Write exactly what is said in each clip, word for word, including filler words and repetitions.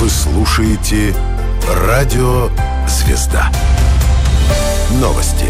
Вы слушаете Радио Звезда. Новости.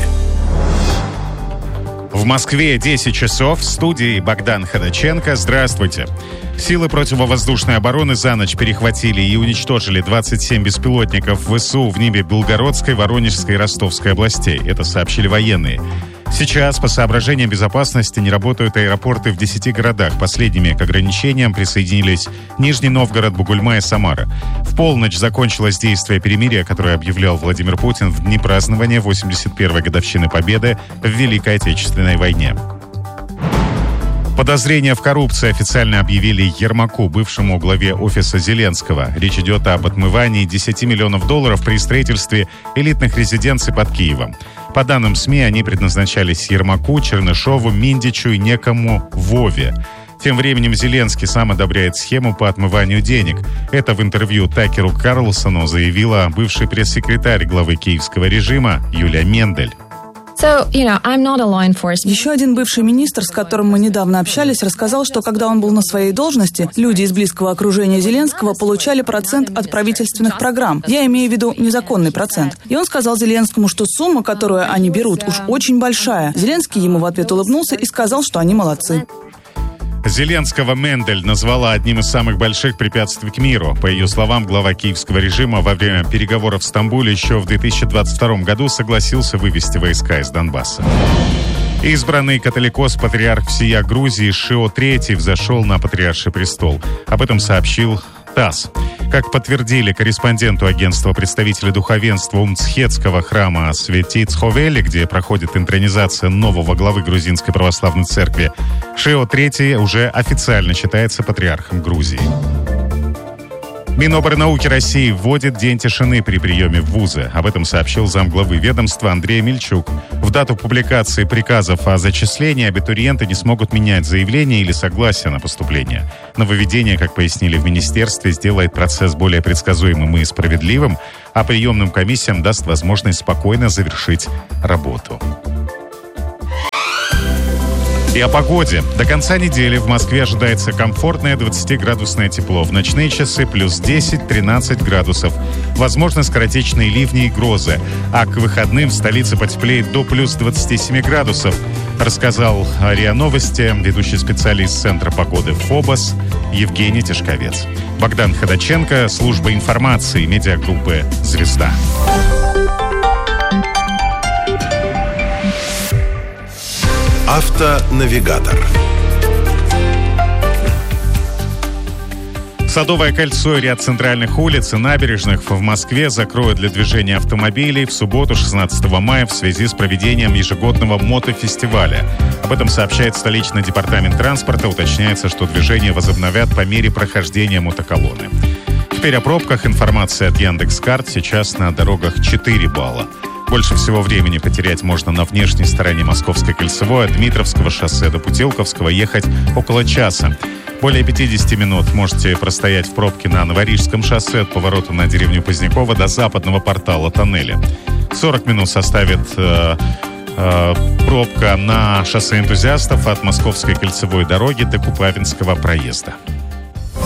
В Москве десять часов. В студии Богдан Ходаченко. Здравствуйте. Силы противовоздушной обороны за ночь перехватили и уничтожили двадцать семь беспилотников ВСУ в небе Белгородской, Воронежской и Ростовской областей. Это сообщили военные. Сейчас по соображениям безопасности не работают аэропорты в десяти городах. Последними к ограничениям присоединились Нижний Новгород, Бугульма и Самара. В полночь закончилось действие перемирия, которое объявлял Владимир Путин в дни празднования восемьдесят первой годовщины Победы в Великой Отечественной войне. Подозрения в коррупции официально объявили Ермаку, бывшему главе офиса Зеленского. Речь идет об отмывании десяти миллионов долларов при строительстве элитных резиденций под Киевом. По данным СМИ, они предназначались Ермаку, Чернышову, Миндичу и некому Вове. Тем временем Зеленский сам одобряет схему по отмыванию денег. Это в интервью Такеру Карлсону заявила бывший пресс-секретарь главы киевского режима Юлия Мендель. So, you know, I'm not a law enforcement. Еще один бывший министр, с которым мы недавно общались, рассказал, что когда он был на своей должности, люди из близкого окружения Зеленского получали процент от правительственных программ. Я имею в виду незаконный процент. И он сказал Зеленскому, что сумма, которую они берут, уж очень большая. Зеленский ему в ответ улыбнулся и сказал, что они молодцы. Зеленского Мендель назвала одним из самых больших препятствий к миру. По ее словам, глава киевского режима во время переговоров в Стамбуле еще в две тысячи двадцать втором году согласился вывести войска из Донбасса. Избранный католикос-патриарх всея Грузии Шио третий взошел на патриарший престол. Об этом сообщил ТАСС. Как подтвердили корреспонденту агентства представители духовенства Умцхетского храма Светицховели, где проходит интронизация нового главы грузинской православной церкви, Шио третий уже официально считается патриархом Грузии. Миноборнауки России вводит день тишины при приеме в вузы. Об этом сообщил замглавы ведомства Андрей Мельчук. В дату публикации приказов о зачислении абитуриенты не смогут менять заявление или согласие на поступление. Нововведение, как пояснили в министерстве, сделает процесс более предсказуемым и справедливым, а приемным комиссиям даст возможность спокойно завершить работу. И о погоде. До конца недели в Москве ожидается комфортное двадцатиградусное тепло. В ночные часы плюс десять-тринадцать градусов. Возможно, скоротечные ливни и грозы. А к выходным в столице потеплеет до плюс двадцати семи градусов, рассказал РИА Новости ведущий специалист Центра погоды ФОБОС Евгений Тишковец. Богдан Ходаченко, служба информации медиагруппы «Звезда». Автонавигатор. Садовое кольцо и ряд центральных улиц и набережных в Москве закроют для движения автомобилей в субботу, шестнадцатого мая, в связи с проведением ежегодного мотофестиваля. Об этом сообщает столичный департамент транспорта. Уточняется, что движение возобновят по мере прохождения мотоколонны. Теперь о пробках. Информация от Яндекс.Карт. Сейчас на дорогах четыре балла. Больше всего времени потерять можно на внешней стороне Московской кольцевой от Дмитровского шоссе до Путилковского ехать около часа. Более пятидесяти минут можете простоять в пробке на Новорижском шоссе от поворота на деревню Позднякова до западного портала тоннеля. сорок минут составит э, э, пробка на шоссе Энтузиастов от Московской кольцевой дороги до Купавинского проезда.